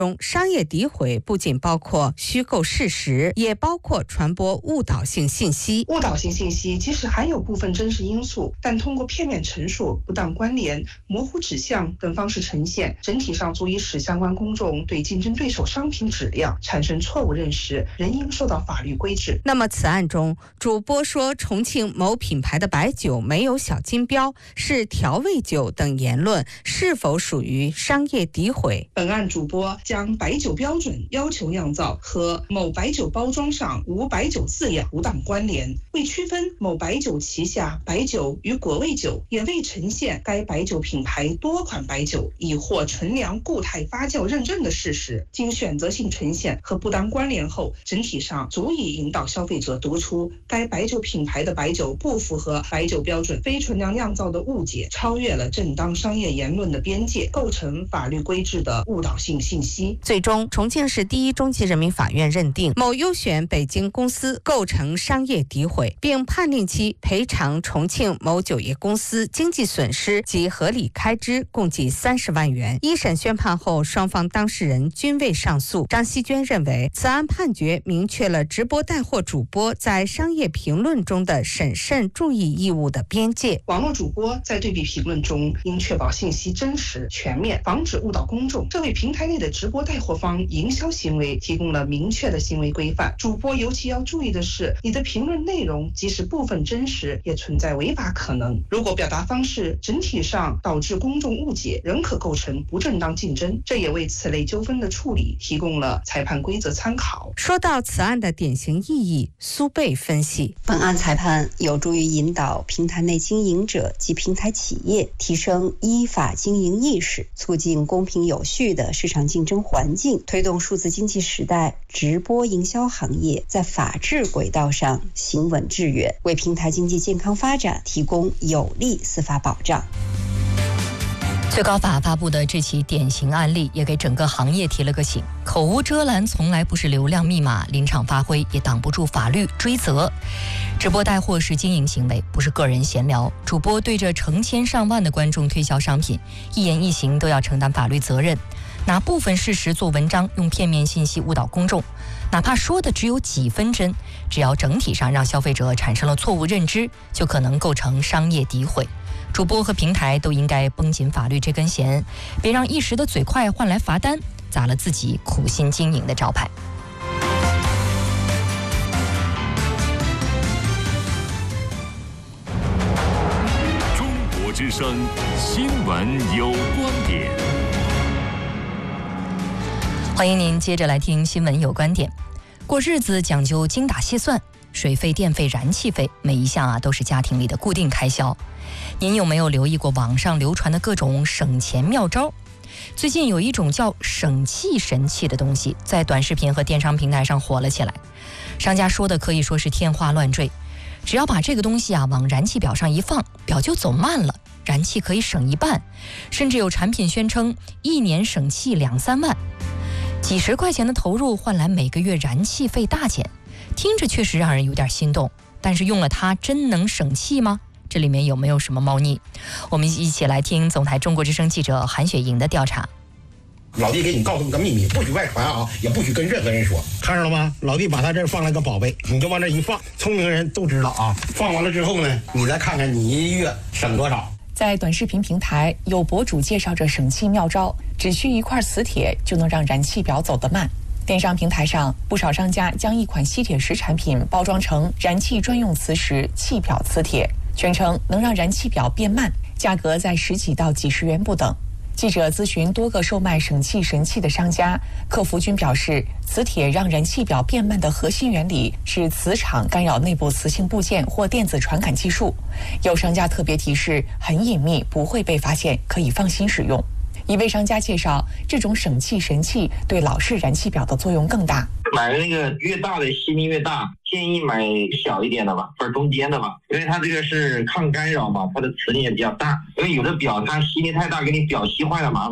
中，商业诋毁不仅包括虚构事实，也包括传播误导性信息。 误导性信息即使含有部分真实因素，但通过片面陈述、不当关联、模糊指向等方式呈现，整体上足以使相关公众对竞争对手商品质量产生错误认识，仍应受到法律规制。 那么此案中，主播说重庆某品牌的白酒没有小金标，是调味酒等言论，是否属于商业诋毁？ 本案主播将白酒标准要求酿造和某白酒包装上无白酒字样不当关联，为区分某白酒旗下白酒与果味酒，也未呈现该白酒品牌多款白酒已获纯粮固态发酵认证的事实，经选择性呈现和不当关联后，整体上足以引导消费者得出该白酒品牌的白酒不符合白酒标准、非纯粮酿造的误解，超越了正当商业言论的边界，构成法律规制的误导性信息。 最终，重庆市第一中级人民法院认定某优选北京公司构成商业诋毁，并判令其赔偿重庆某酒业公司经济损失及合理开支共计30万元。一审宣判后，双方当事人均未上诉。张锡娟认为，此案判决明确了直播带货主播在商业评论中的审慎注意义务的边界。 网络主播在对比评论中应确保信息真实全面，防止误导公众，这为平台内的直播带货方营销行为提供了明确的行为规范。主播尤其要注意的是，你的评论内容即使部分真实，也存在违法可能。如果表达方式整体上导致公众误解，仍可构成不正当竞争，这也为此类纠纷的处理提供了裁判规则参考。 说到此案的典型意义，苏贝分析， 本案裁判有助于引导平台内经营者及平台企业提升依法经营意识，促进公平有序的市场竞争环境，推动数字经济时代直播营销行业在法治轨道上行稳致远，为平台经济健康发展提供有力司法保障。 最高法发布的这起典型案例也给整个行业提了个醒，口无遮拦从来不是流量密码，临场发挥也挡不住法律追责。直播带货是经营行为，不是个人闲聊。主播对着成千上万的观众推销商品，一言一行都要承担法律责任。拿部分事实做文章，用片面信息误导公众，哪怕说的只有几分真，只要整体上让消费者产生了错误认知，就可能构成商业诋毁。主播和平台都应该绷紧法律这根弦，别让一时的嘴快换来罚单，砸了自己苦心经营的招牌。 中国之声新闻有观点， 欢迎您接着来听新闻有观点。过日子讲究精打细算，水费、电费、燃气费，每一项都是家庭里的固定开销。您有没有留意过网上流传的各种省钱妙招？最近有一种叫省气神器的东西，在短视频和电商平台上火了起来。商家说的可以说是天花乱坠，只要把这个东西往燃气表上一放，表就走慢了，燃气可以省一半，甚至有产品宣称1年省气2-3万，几十块钱的投入换来每个月燃气费大减，听着确实让人有点心动，但是用了它真能省气吗？这里面有没有什么猫腻？我们一起来听总台中国之声记者韩雪莹的调查。 老弟给你告诉个秘密，不许外传啊，也不许跟任何人说，看着了吗？老弟把他这儿放了个宝贝，你就往这一放，聪明人都知道啊。放完了之后呢，你再看看你一月省多少。 在短视频平台，有博主介绍着省气妙招，只需一块磁铁就能让燃气表走得慢。电商平台上，不少商家将一款吸铁石产品包装成燃气专用磁石气表磁铁，宣称能让燃气表变慢，价格在10几到几十元不等。记者咨询多个售卖省气神器的商家，客服均表示，磁铁让燃气表变慢的核心原理是磁场干扰内部磁性部件或电子传感技术。有商家特别提示，很隐秘，不会被发现，可以放心使用。一位商家介绍，这种省气神器对老式燃气表的作用更大。 买那个越大的吸力越大，建议买小一点的吧，或者中间的吧，因为它这个是抗干扰嘛，它的磁力也比较大。因为有的表它吸力太大，给你表吸坏了麻烦了。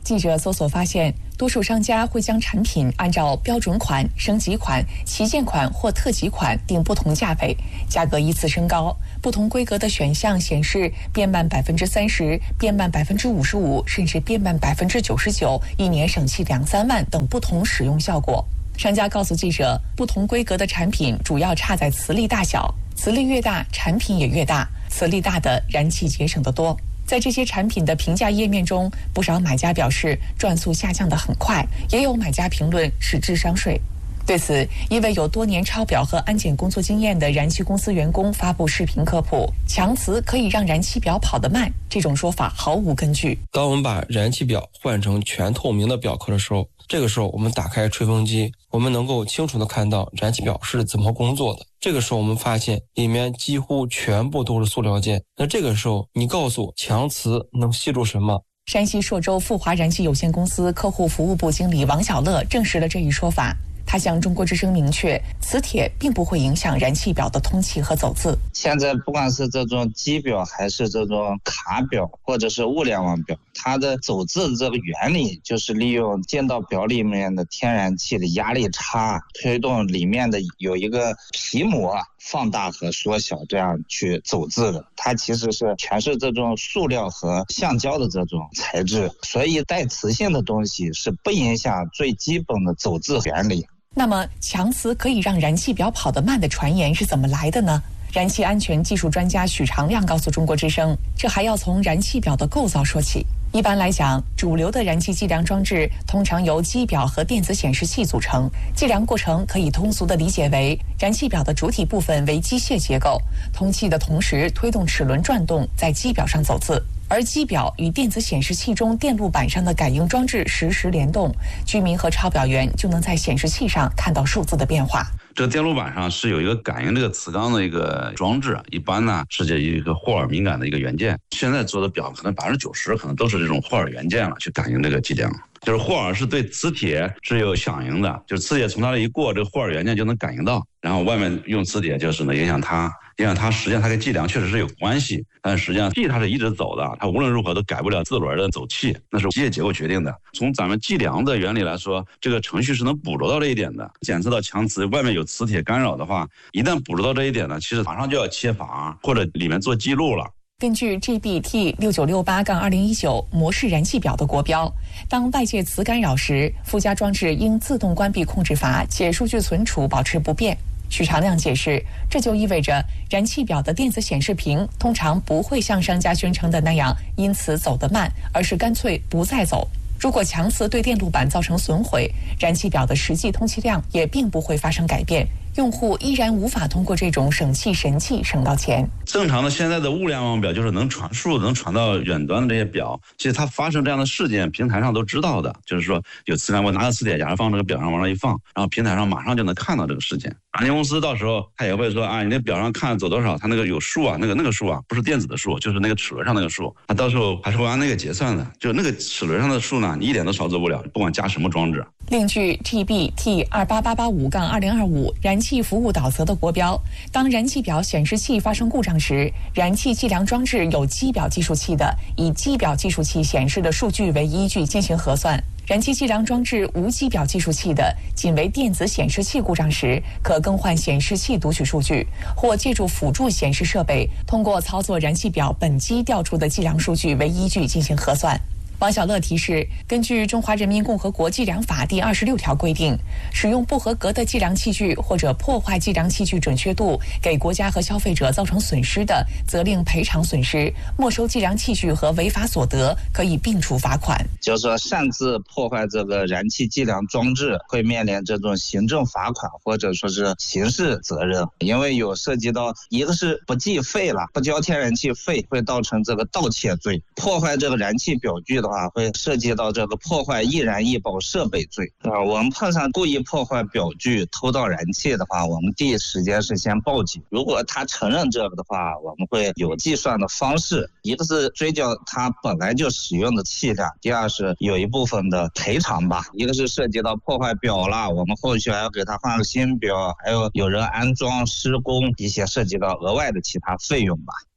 记者搜索发现，多数商家会将产品按照标准款、升级款、旗舰款或特级款定不同价位，价格依次升高。不同规格的选项显示变慢30%、变慢55%，甚至变慢99%，一年省气2-3万等不同使用效果。商家告诉记者，不同规格的产品主要差在磁力大小，磁力越大，产品也越大，磁力大的燃气节省得多。在这些产品的评价页面中，不少买家表示转速下降得很快，也有买家评论是智商税。对此，一位有多年抄表和安检工作经验的燃气公司员工发布视频科普，强磁可以让燃气表跑得慢，这种说法毫无根据。 当我们把燃气表换成全透明的表壳的时候，这个时候我们打开吹风机，我们能够清楚地看到燃气表是怎么工作的。这个时候我们发现里面几乎全部都是塑料件。那这个时候你告诉我强磁能吸住什么？ 山西朔州富华燃气有限公司客户服务部经理王小乐证实了这一说法。他向中国之声明确，磁铁并不会影响燃气表的通气和走字。 现在不管是这种机表还是这种卡表或者是物联网表，它的走字的这个原理就是利用进到表里面的天然气的压力差，推动里面的有一个皮膜放大和缩小，这样去走字的。它其实是全是这种塑料和橡胶的这种材质，所以带磁性的东西是不影响最基本的走字原理。 那么强磁可以让燃气表跑得慢的传言是怎么来的呢？燃气安全技术专家许长亮告诉中国之声，这还要从燃气表的构造说起。一般来讲，主流的燃气计量装置通常由机表和电子显示器组成。计量过程可以通俗地理解为，燃气表的主体部分为机械结构，通气的同时推动齿轮转动，在机表上走字。而机表与电子显示器中电路板上的感应装置实时联动，居民和抄表员就能在显示器上看到数字的变化。 这个电路板上是有一个感应这个磁钢的一个装置，一般呢是这一个霍尔敏感的一个元件。现在做的表可能90%可能都是这种霍尔元件了，去感应这个计量。就是霍尔是对磁铁是有响应的，就是磁铁从它这一过，这个霍尔元件就能感应到，然后外面用磁铁就是能影响它，实际上它跟计量确实是有关系，但实际上气它是一直走的，它无论如何都改不了自轮的走气，那是机械结构决定的。从咱们计量的原理来说，这个程序是能捕捉到这一点的。检测到强磁外面有磁铁干扰的话，一旦捕捉到这一点呢，其实马上就要切阀或者里面做记录了。 根据 GBT6968-2019 模式燃气表的国标，当外界磁干扰时，附加装置应自动关闭控制阀，且数据存储保持不变。许长亮解释，这就意味着燃气表的电子显示屏通常不会像商家宣称的那样因此走得慢，而是干脆不再走。如果强磁对电路板造成损毁，燃气表的实际通气量也并不会发生改变，用户依然无法通过这种省气神器省到钱。 正常的现在的物联网表就是能传输能传到远端的这些表，其实它发生这样的事件平台上都知道的，就是说有磁感，我拿个磁铁夹放这个表上往上一放，然后平台上马上就能看到这个事件。燃气公司到时候他也会说你那表上看走多少，他那个有数那个数不是电子的数，就是那个齿轮上那个数，他到时候还是会按那个结算的，就那个齿轮上的数呢，你一点都操作不了，不管加什么装置。 另据 GBT28885-2025 燃气服务导则的国标，当燃气表显示器发生故障时，燃气计量装置有机表计数器的，以机表计数器显示的数据为依据进行核算。燃气计量装置无机表计数器的，仅为电子显示器故障时，可更换显示器读取数据，或借助辅助显示设备，通过操作燃气表本机调出的计量数据为依据进行核算。王小乐提示，根据《中华人民共和国计量法》第26条规定，使用不合格的计量器具或者破坏计量器具准确度，给国家和消费者造成损失的，责令赔偿损失，没收计量器具和违法所得，可以并处罚款。 就是说擅自破坏这个燃气计量装置，会面临这种行政罚款或者说是刑事责任，因为有涉及到一个是不计费了，不交天然气费，会造成这个盗窃罪；破坏这个燃气表具的话，会涉及到这个破坏易燃易爆设备罪。我们碰上故意破坏表具、偷盗燃气的话，我们第一时间是先报警。如果他承认这个的话，我们会有计算的方式，一个是追缴他本来就使用的气量，第二是有一部分的赔偿吧。一个是涉及到破坏表了，我们后续还要给他换个新表，还有人安装施工一些涉及到额外的其他费用吧。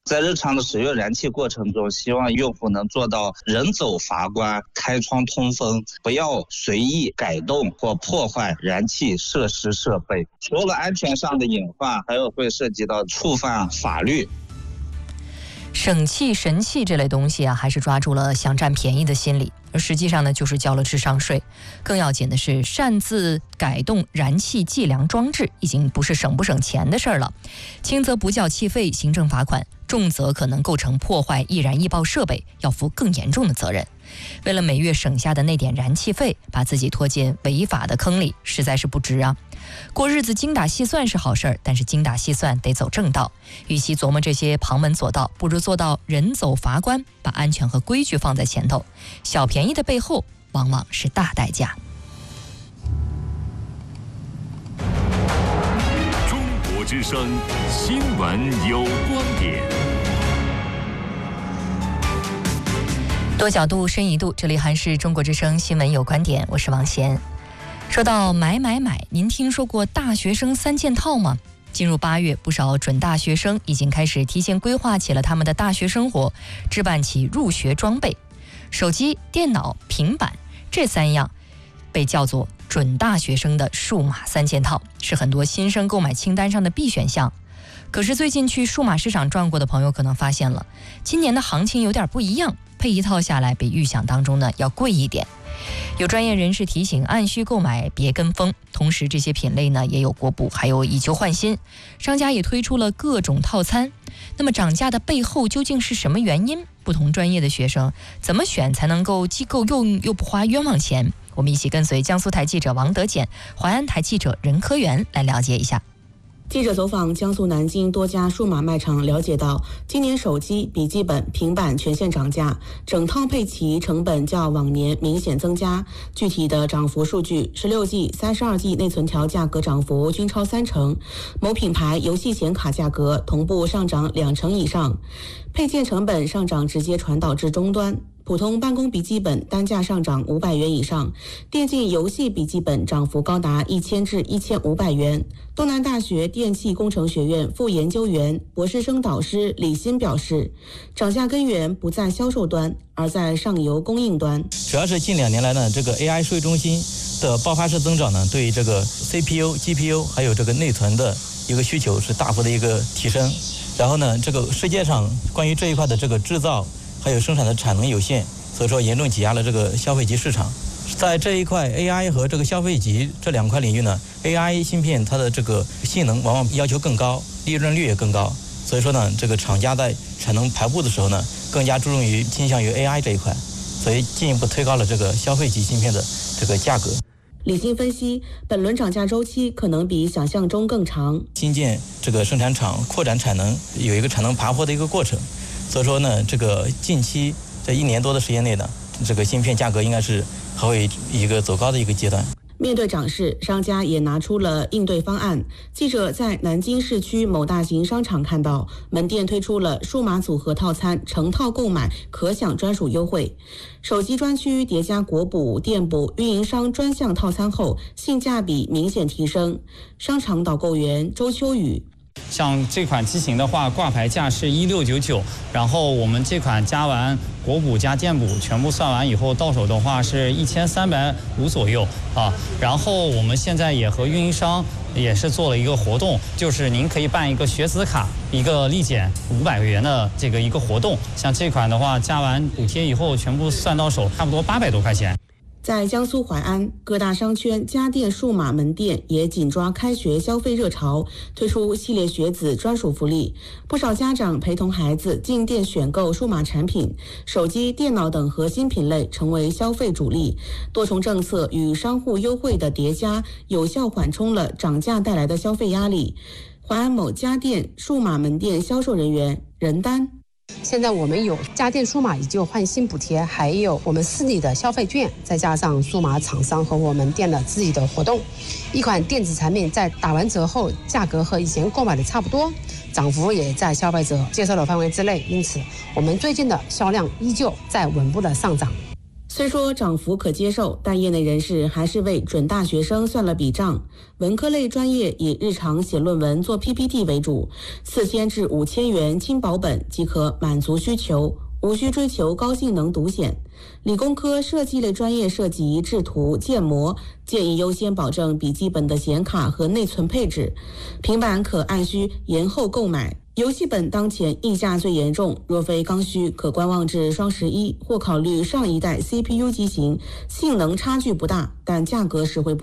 在日常的使用燃气过程中，希望用户能做到人走阀关、开窗通风，不要随意改动或破坏燃气设施设备。除了安全上的隐患，还有会涉及到触犯法律。 省气神气这类东西啊，还是抓住了想占便宜的心理，而实际上呢，就是交了智商税。更要紧的是，擅自改动燃气计量装置，已经不是省不省钱的事儿了。轻则不缴气费，行政罚款；重则可能构成破坏易燃易爆设备，要负更严重的责任。为了每月省下的那点燃气费，把自己拖进违法的坑里，实在是不值啊！过日子精打细算是好事儿，但是精打细算得走正道。与其琢磨这些旁门左道，不如做到人走阀关，把安全和规矩放在前头。小便宜的背后，往往是大代价。 中国之声新闻有观点。 多角度，深一度，这里还是中国之声新闻有观点，我是王贤。说到买，您听说过大学生3件套吗？进入8月，不少准大学生已经开始提前规划起了他们的大学生活，置办起入学装备。手机、电脑、平板这3样被叫做准大学生的数码3件套，是很多新生购买清单上的必选项。可是最近去数码市场转过的朋友可能发现了，今年的行情有点不一样，配一套下来比预想当中呢要贵一点。有专业人士提醒，按需购买别跟风，同时这些品类呢也有国补，还有以旧换新，商家也推出了各种套餐。那么涨价的背后究竟是什么原因？不同专业的学生怎么选才能够既够用又不花冤枉钱？我们一起跟随江苏台记者王德简、淮安台记者任科元来了解一下。 记者走访江苏南京多家数码卖场，了解到，今年手机、笔记本、平板全线涨价，整套配齐成本较往年明显增加。具体的涨幅数据，16G、32G 内存条价格涨幅均超30%，某品牌游戏显卡价格同步上涨20%以上，配件成本上涨直接传导至终端。普通办公笔记本单价上涨500元以上，电竞游戏笔记本涨幅高达1000至1500元。东南大学电气工程学院副研究员、博士生导师李欣表示，涨价根源不在销售端，而在上游供应端。 主要是近2年来呢，这个 AI 数据中心的爆发式增长呢，对这个 CPU、GPU 还有这个内存的一个需求是大幅的一个提升。然后呢，这个世界上关于这一块的这个制造还有生产的产能有限，所以说严重挤压了这个消费级市场。在这一块 AI 和这个消费级这2块领域呢， AI 芯片它的这个性能往往要求更高，利润率也更高，所以说呢，这个厂家在产能排布的时候呢，更加注重于倾向于 AI 这一块，所以进一步推高了这个消费级芯片的这个价格。 李欣分析，本轮涨价周期可能比想象中更长。 新建这个生产厂扩展产能，有一个产能爬坡的一个过程，所以说呢，这个近期这1年多的时间内呢，这个芯片价格应该是还会一个走高的一个阶段。 面对涨势，商家也拿出了应对方案。记者在南京市区某大型商场看到，门店推出了数码组合套餐，成套购买可享专属优惠。手机专区叠加国补、电补、运营商专项套餐后，性价比明显提升。商场导购员周秋雨。 像这款机型的话，挂牌价是1699，然后我们这款加完国补加电补全部算完以后，到手的话是1350左右啊。然后我们现在也和运营商也是做了一个活动，就是您可以办一个学子卡，一个立减500元的这个一个活动。像这款的话，加完补贴以后，全部算到手，差不多800多块钱。 在江苏淮安，各大商圈家电数码门店也紧抓开学消费热潮，推出系列学子专属福利。不少家长陪同孩子进店选购数码产品，手机、电脑等核心品类成为消费主力。多重政策与商户优惠的叠加，有效缓冲了涨价带来的消费压力。淮安某家电数码门店销售人员任丹。 现在我们有家电数码以旧换新补贴，还有我们4里的消费券，再加上数码厂商和我们店的自己的活动，一款电子产品在打完折后，价格和以前购买的差不多，涨幅也在消费者接受的范围之内，因此我们最近的销量依旧在稳步的上涨。 虽说涨幅可接受，但业内人士还是为准大学生算了笔账。文科类专业以日常写论文做 PPT 为主，4000至5000元轻保本即可满足需求，无需追求高性能独显。理工科设计类专业涉及制图、建模，建议优先保证笔记本的显卡和内存配置，平板可按需延后购买。游戏本当前溢价最严重，若非刚需，可观望至双11或考虑上一代 CPU 机型，性能差距不大，但价格实惠不